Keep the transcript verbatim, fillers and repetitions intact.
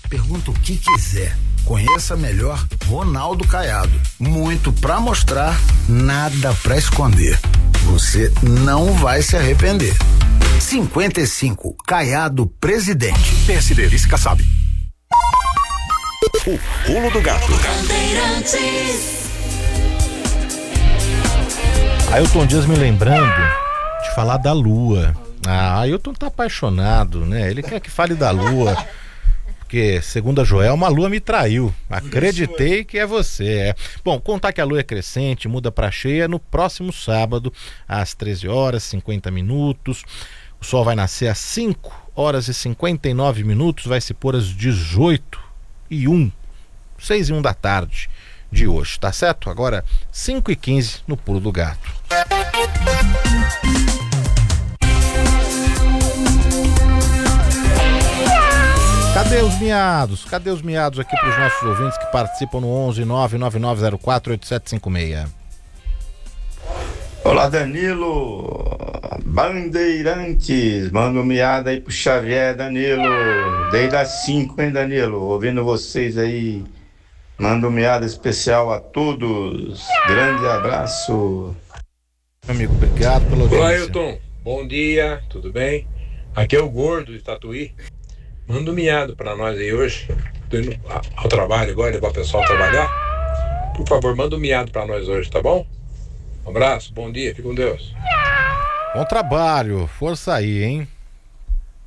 Pergunta o que quiser. Conheça melhor Ronaldo Caiado. Muito pra mostrar, nada pra esconder. Você não vai se arrepender. cinquenta e cinco, Caiado Presidente. P S D, vice Kassab. O pulo do gato. Ailton Dias me lembrando de falar da lua. Ah, Ailton tá apaixonado, né? Ele quer que fale da lua. Porque, segundo a Joelma, a lua me traiu. Acreditei que é você. É. Bom, contar que a lua é crescente, muda para cheia no próximo sábado, às treze horas e cinquenta minutos. O sol vai nascer às cinco horas e cinquenta e nove minutos, vai se pôr às dezoito e um, seis e um da tarde de hoje, tá certo? Agora, cinco e quinze no Pulo do Gato. Cadê os miados? Cadê os miados aqui para os nossos ouvintes que participam no onze nove nove nove zero quatro oito sete cinco seis? Olá, Danilo, Bandeirantes, manda um miado aí pro Xavier, Danilo, desde as cinco, hein, Danilo, ouvindo vocês aí, manda um miado especial a todos, grande abraço. Amigo, obrigado pelo audiência. Olá, Ailton, bom dia, tudo bem? Aqui é o Gordo de Tatuí. Manda um miado pra nós aí hoje. Tô indo ao trabalho agora, levar o pessoal a trabalhar. Por favor, manda um miado pra nós hoje, tá bom? Um abraço, bom dia, fique com Deus. Bom trabalho, força aí, hein?